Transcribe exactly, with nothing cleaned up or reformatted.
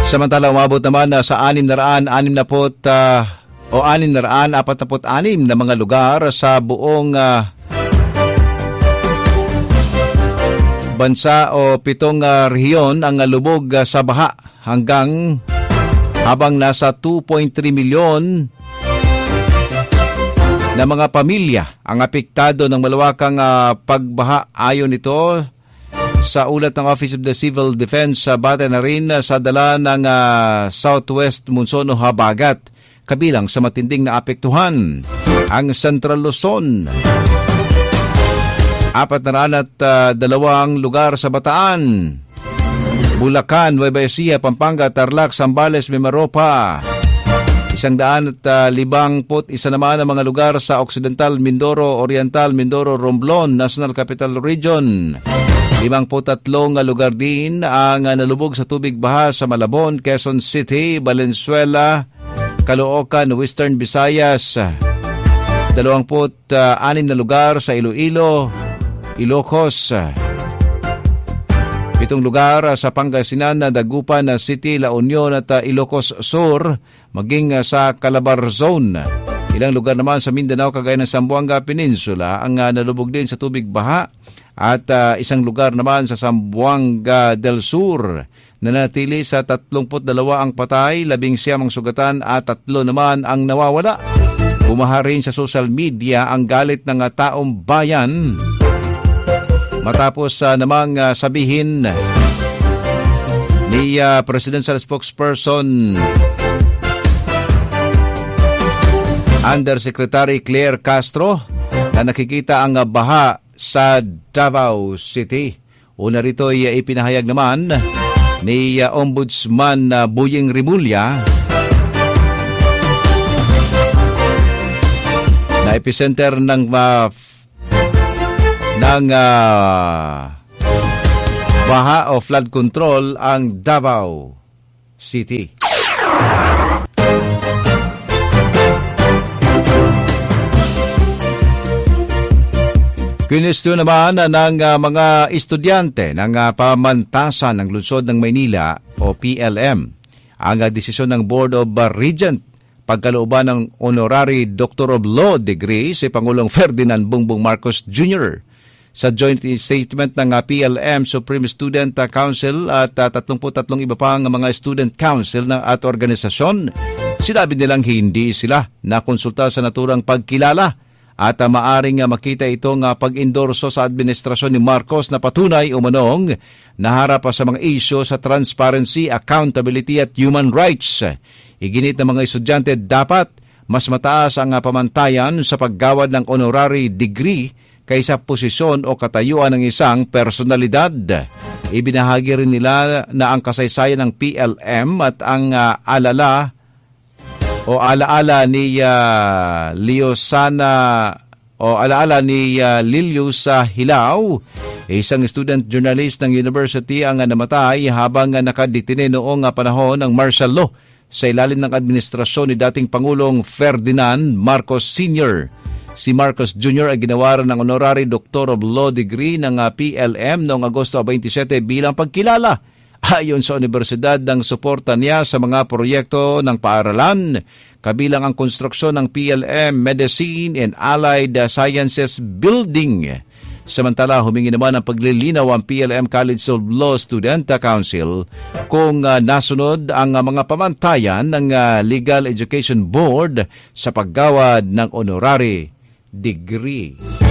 Samantala, umabot naman uh, sa anim na raan anim na put uh, o anim na raan apat na put anim na mga lugar sa buong uh, bansa o pitong uh, rehiyon ang uh, lubog uh, sa baha hanggang habang nasa two point three milyon na mga pamilya ang apektado ng malawakang uh, pagbaha. Ayon ito sa ulat ng Office of the Civil Defense, uh, bata na rin uh, sa dala ng uh, Southwest Monsoon o habagat, kabilang sa matinding na apektuhan ang Central Luzon. Apat na raan at uh, dalawang lugar sa Bataan, Bulacan, Nueva Ecija, Pampanga, Tarlac, Zambales, Mimaropa. Isang daan at uh, libang put isa naman ang mga lugar sa Occidental Mindoro, Oriental Mindoro, Romblon, National Capital Region. Limang put tatlong lugar din ang uh, nalubog sa tubig baha sa Malabon, Quezon City, Valenzuela, Caloocan, Western Visayas. Dalawang put uh, anim na lugar sa Iloilo, Ilocos. Pitong lugar uh, sa Pangasinan, Dagupan City, La Union at uh, Ilocos Sur, maging uh, sa Calabar Zone. Ilang lugar naman sa Mindanao, kagaya ng Zamboanga Peninsula, ang uh, nalubog din sa tubig baha. At uh, isang lugar naman sa Zamboanga del Sur, nanatili sa tatlongput dalawa ang patay, labing siyam ang sugatan at tatlo naman ang nawawala. Bumaha rin sa social media ang galit ng uh, taong bayan matapos uh, namang uh, sabihin ni uh, Presidential Spokesperson Undersecretary Claire Castro na nakikita ang uh, baha sa Davao City. Una rito ay uh, ipinahayag naman ni uh, Ombudsman uh, Buying Rimulya na epicenter ng uh, ng uh, baha o flood control ang Davao City. Kinestyon naman ng uh, mga estudyante ng uh, pamantasan ng lungsod ng Maynila o P L M ang uh, desisyon ng Board of uh, Regent pagkalooban ng Honorary Doctor of Law degree si Pangulong Ferdinand Bongbong Marcos Junior Sa joint statement ng uh, P L M Supreme Student uh, Council at uh, thirty-three iba pang mga student council na at organisasyon, sinabi nilang hindi sila nakonsulta sa naturang pagkilala at uh, maaring uh, makita itong uh, pag-endorso sa administrasyon ni Marcos na patunay umanong naharap pa sa mga isyu sa transparency, accountability at human rights. Iginit ng mga estudyante dapat mas mataas ang uh, pamantayan sa paggawad ng honorary degree kaysa posisyon o katayuan ng isang personalidad. Ibinahagi rin nila na ang kasaysayan ng P L M at ang uh, alala o alaala ni uh, Liosana o alaala ni uh, Lilius uh, Hilao, isang student journalist ng university ang uh, namatay habang uh, nakadetine noong uh, panahon ng martial law sa ilalim ng administrasyon ni dating Pangulong Ferdinand Marcos Senior Si Marcos Junior ay ginawaran ng Honorary Doctor of Law degree ng uh, P L M noong Agosto twenty-seven bilang pagkilala. Ayon sa universidad ng suporta niya sa mga proyekto ng paaralan, kabilang ang konstruksyon ng P L M Medicine and Allied Sciences Building. Samantala, humingi naman ng paglilinaw ang P L M College of Law Student Council kung uh, nasunod ang uh, mga pamantayan ng uh, Legal Education Board sa paggawad ng honorary degree.